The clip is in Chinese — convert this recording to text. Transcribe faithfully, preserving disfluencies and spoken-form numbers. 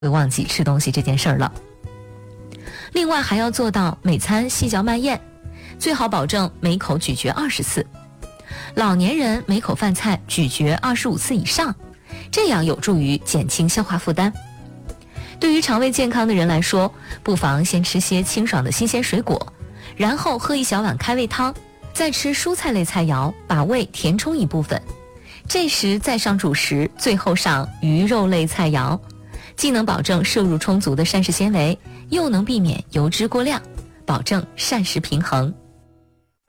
会忘记吃东西这件事儿了。另外还要做到每餐细嚼慢咽，最好保证每口咀嚼二十次。老年人每口饭菜咀嚼二十五次以上，这样有助于减轻消化负担。对于肠胃健康的人来说，不妨先吃些清爽的新鲜水果，然后喝一小碗开胃汤，再吃蔬菜类菜肴，把胃填充一部分。这时再上主食，最后上鱼肉类菜肴，既能保证摄入充足的膳食纤维，又能避免油脂过量，保证膳食平衡。